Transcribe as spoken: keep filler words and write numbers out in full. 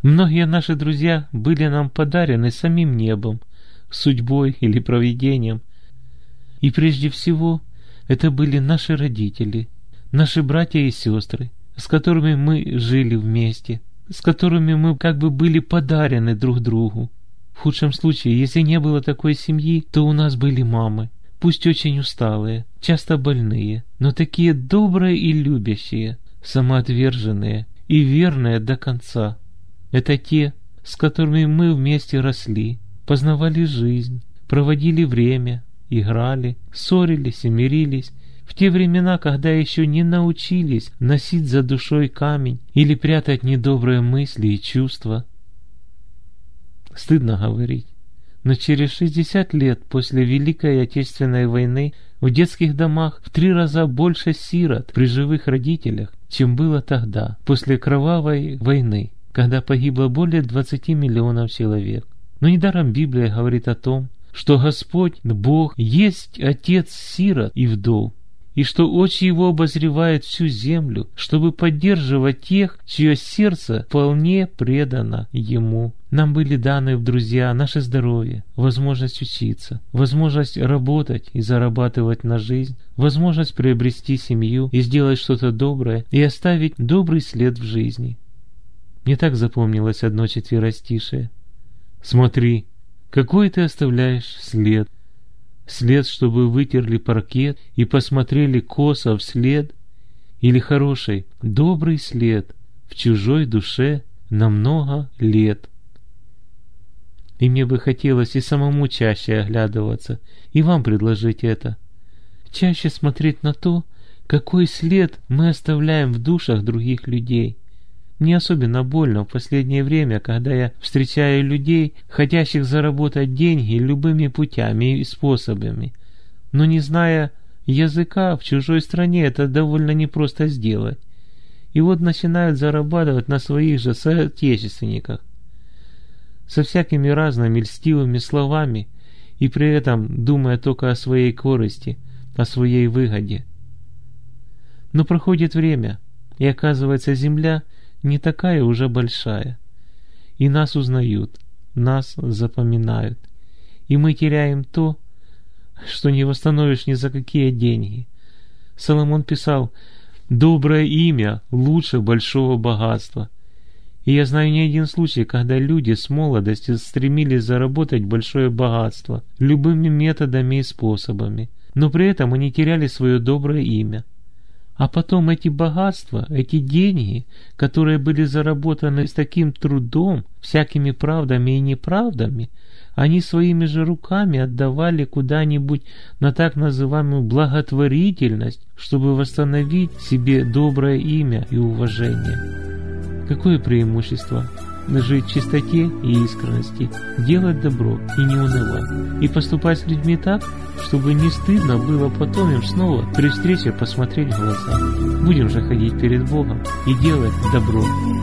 Многие наши друзья были нам подарены самим небом, судьбой или провидением. И прежде всего, это были наши родители, наши братья и сестры, с которыми мы жили вместе, с которыми мы как бы были подарены друг другу. В худшем случае, если не было такой семьи, то у нас были мамы, пусть очень усталые, часто больные, но такие добрые и любящие, самоотверженные и верные до конца. Это те, с которыми мы вместе росли, познавали жизнь, проводили время, играли, ссорились и мирились, в те времена, когда еще не научились носить за душой камень или прятать недобрые мысли и чувства. Стыдно говорить, но через шестьдесят лет после Великой Отечественной войны в детских домах в три раза больше сирот при живых родителях, чем было тогда, после кровавой войны, когда погибло более двадцати миллионов человек. Но недаром Библия говорит о том, что Господь, Бог, есть Отец сирот и вдов, и что очи Его обозревают всю землю, чтобы поддерживать тех, чье сердце вполне предано Ему. Нам были даны в друзья наше здоровье, возможность учиться, возможность работать и зарабатывать на жизнь, возможность приобрести семью и сделать что-то доброе и оставить добрый след в жизни. Мне так запомнилось одно четверостишее. «Смотри, какой ты оставляешь след, след, чтобы вытерли паркет и посмотрели косо вслед, или хороший, добрый след в чужой душе на много лет». И мне бы хотелось и самому чаще оглядываться, и вам предложить это. Чаще смотреть на то, какой след мы оставляем в душах других людей. Мне особенно больно в последнее время, когда я встречаю людей, хотящих заработать деньги любыми путями и способами. Но не зная языка, в чужой стране это довольно непросто сделать. И вот начинают зарабатывать на своих же соотечественниках, со всякими разными льстивыми словами, и при этом думая только о своей корысти, о своей выгоде. Но проходит время, и оказывается, земля не такая уже большая, и нас узнают, нас запоминают, и мы теряем то, что не восстановишь ни за какие деньги. Соломон писал: «Доброе имя лучше большого богатства». И я знаю не один случай, когда люди с молодости стремились заработать большое богатство любыми методами и способами, но при этом они теряли свое доброе имя. А потом эти богатства, эти деньги, которые были заработаны с таким трудом, всякими правдами и неправдами, они своими же руками отдавали куда-нибудь на так называемую благотворительность, чтобы восстановить себе доброе имя и уважение. Какое преимущество? Жить в чистоте и искренности, делать добро и не унывать, и поступать с людьми так, чтобы не стыдно было потом им снова при встрече посмотреть в глаза. Будем же ходить перед Богом и делать добро.